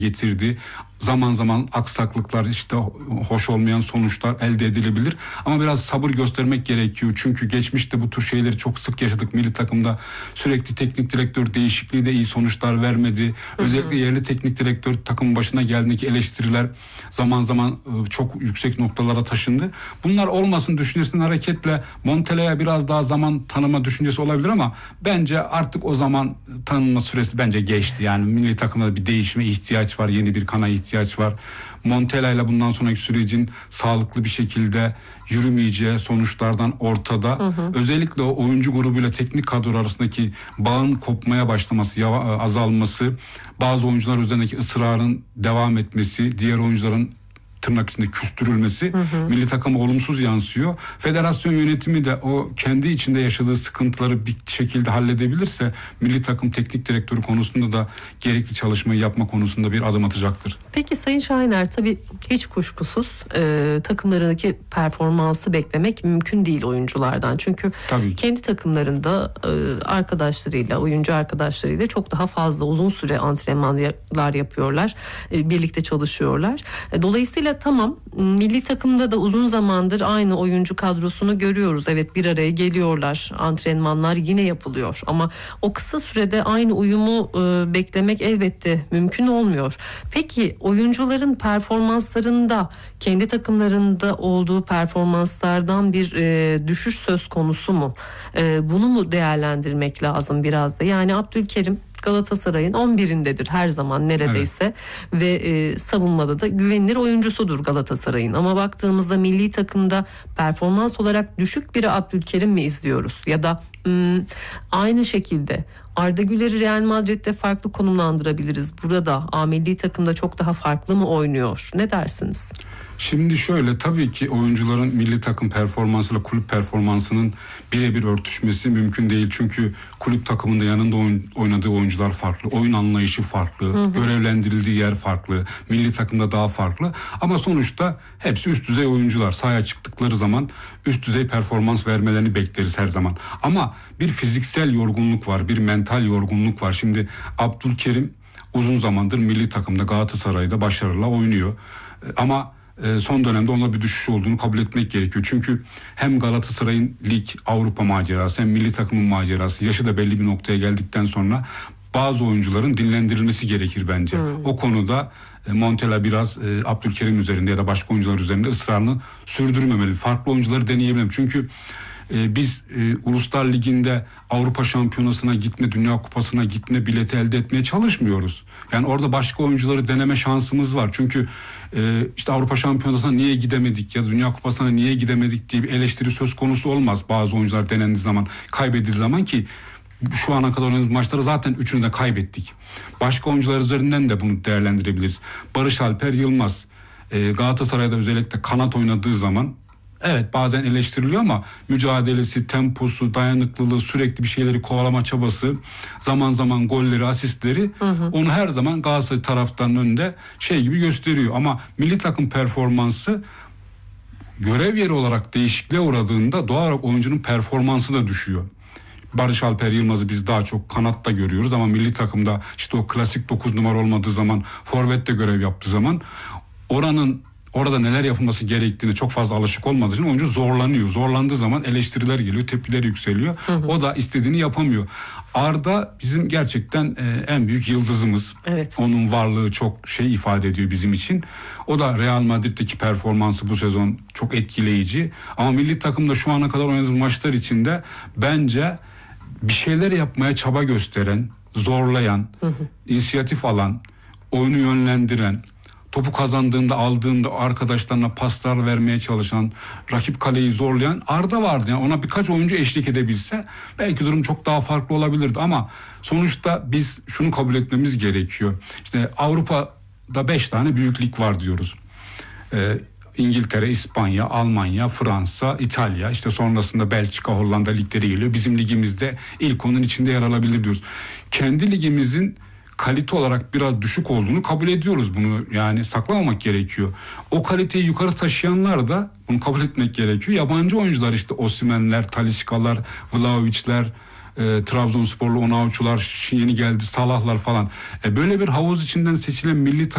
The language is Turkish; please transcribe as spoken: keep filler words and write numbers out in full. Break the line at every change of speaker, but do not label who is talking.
getirdi. Zaman zaman aksaklıklar, işte hoş olmayan sonuçlar elde edilebilir. Ama biraz sabır göstermek gerekiyor. Çünkü geçmişte bu tür şeyleri çok sık yaşadık. Milli takımda sürekli teknik direktör değişikliği de iyi sonuçlar vermedi. Hı hı. Özellikle yerli teknik direktör takımın başına geldiğindeki eleştiriler zaman zaman çok yüksek noktalara taşındı. Bunlar olmasın düşüncesinden hareketle Montella'ya biraz daha zaman tanıma düşüncesi olabilir ama bence artık o zaman tanınma süresi bence geçti. Yani milli takımda bir değişime ihtiyaç var. Yeni bir kana ihtiyaç ihtiyaç var. Montella ile bundan sonraki sürecin sağlıklı bir şekilde yürümeyeceği sonuçlardan ortada. Hı hı. Özellikle o oyuncu grubuyla teknik kadro arasındaki bağın kopmaya başlaması, azalması, bazı oyuncular üzerindeki ısrarın devam etmesi, diğer oyuncuların tırnak içinde küstürülmesi, hı hı, milli takıma olumsuz yansıyor. Federasyon yönetimi de o kendi içinde yaşadığı sıkıntıları bir şekilde halledebilirse milli takım teknik direktörü konusunda da gerekli çalışmayı yapma konusunda bir adım atacaktır.
Peki Sayın Şahiner, tabii hiç kuşkusuz e, takımlarındaki performansı beklemek mümkün değil oyunculardan. Çünkü tabii kendi takımlarında e, arkadaşlarıyla, oyuncu arkadaşlarıyla çok daha fazla uzun süre antrenmanlar yapıyorlar. E, birlikte çalışıyorlar. E, dolayısıyla tamam, milli takımda da uzun zamandır aynı oyuncu kadrosunu görüyoruz. Evet, bir araya geliyorlar, antrenmanlar yine yapılıyor ama o kısa sürede aynı uyumu e, beklemek elbette mümkün olmuyor. Peki oyuncuların performanslarında, kendi takımlarında olduğu performanslardan bir e, düşüş söz konusu mu? E, bunu mu değerlendirmek lazım biraz da? Yani Abdülkerim Galatasaray'ın on birindedir her zaman neredeyse, evet, ve e, savunmada da güvenilir oyuncusudur Galatasaray'ın. Ama baktığımızda milli takımda performans olarak düşük bir Abdülkerim mi izliyoruz? Ya da hmm, aynı şekilde Arda Güler'i Real Madrid'de farklı konumlandırabiliriz. Burada A milli takımda çok daha farklı mı oynuyor? Ne dersiniz?
Şimdi şöyle, tabii ki oyuncuların milli takım performansıyla kulüp performansının birebir örtüşmesi mümkün değil. Çünkü kulüp takımında yanında oyun, oynadığı oyuncular farklı, oyun anlayışı farklı, hı hı, görevlendirildiği yer farklı, milli takımda daha farklı. Ama sonuçta hepsi üst düzey oyuncular. Sahaya çıktıkları zaman üst düzey performans vermelerini bekleriz her zaman. Ama bir fiziksel yorgunluk var, bir mental yorgunluk var. Şimdi Abdülkerim uzun zamandır milli takımda Galatasaray'da başarıyla oynuyor. Ama son dönemde ona bir düşüş olduğunu kabul etmek gerekiyor. Çünkü hem Galatasaray'ın lig, Avrupa macerası, hem milli takımın macerası, yaşı da belli bir noktaya geldikten sonra bazı oyuncuların dinlendirilmesi gerekir bence. Hmm. O konuda Montella biraz e, Abdülkerim üzerinde ya da başka oyuncular üzerinde ısrarını sürdürmemeli. Farklı oyuncuları deneyebilir. Çünkü e, biz e, Uluslar Ligi'nde Avrupa Şampiyonası'na gitme, Dünya Kupası'na gitme bileti elde etmeye çalışmıyoruz. Yani orada başka oyuncuları deneme şansımız var. Çünkü e, işte Avrupa Şampiyonası'na niye gidemedik ya da Dünya Kupası'na niye gidemedik diye bir eleştiri söz konusu olmaz. Bazı oyuncular denendiği zaman, kaybedildiği zaman, ki şu ana kadar oynadığımız maçları zaten üçünü de kaybettik. Başka oyuncular üzerinden de bunu değerlendirebiliriz. Barış Alper Yılmaz e, Galatasaray'da özellikle kanat oynadığı zaman evet bazen eleştiriliyor ama mücadelesi, temposu, dayanıklılığı, sürekli bir şeyleri kovalama çabası, zaman zaman golleri, asistleri, hı hı, onu her zaman Galatasaray taraftarının önünde şey gibi gösteriyor. Ama milli takım performansı görev yeri olarak değişikliğe uğradığında doğal olarak oyuncunun performansı da düşüyor. Barış Alper Yılmaz'ı biz daha çok kanatta görüyoruz ama milli takımda işte o klasik dokuz numara olmadığı zaman, forvette görev yaptığı zaman oranın orada neler yapılması gerektiğini çok fazla alışık olmadığı için oyuncu zorlanıyor. Zorlandığı zaman eleştiriler geliyor, tepkiler yükseliyor. Hı hı. O da istediğini yapamıyor. Arda bizim gerçekten e, en büyük yıldızımız. Evet. Onun varlığı çok şey ifade ediyor bizim için. O da Real Madrid'deki performansı bu sezon çok etkileyici. Ama milli takımda şu ana kadar oynadığımız maçlar içinde bence bir şeyler yapmaya çaba gösteren, zorlayan, hı hı, inisiyatif alan, oyunu yönlendiren, topu kazandığında, aldığında arkadaşlarına paslar vermeye çalışan, rakip kaleyi zorlayan Arda vardı. Yani ona birkaç oyuncu eşlik edebilse belki durum çok daha farklı olabilirdi. Ama sonuçta biz şunu kabul etmemiz gerekiyor. İşte Avrupa'da beş tane büyük lig var diyoruz. Ee, İngiltere, İspanya, Almanya, Fransa, İtalya, işte sonrasında Belçika, Hollanda ligleri geliyor. Bizim ligimizde ilk onun içinde yer alabilir diyoruz. Kendi ligimizin kalite olarak biraz düşük olduğunu kabul ediyoruz, bunu yani saklamamak gerekiyor. O kaliteyi yukarı taşıyanlar da bunu kabul etmek gerekiyor. Yabancı oyuncular işte Osimhen'ler, Talisca'lar, Vlahovic'ler, e, Trabzonsporlu Onaçu'lar, yeni geldi Salah'lar falan. E, böyle bir havuz içinden seçilen milli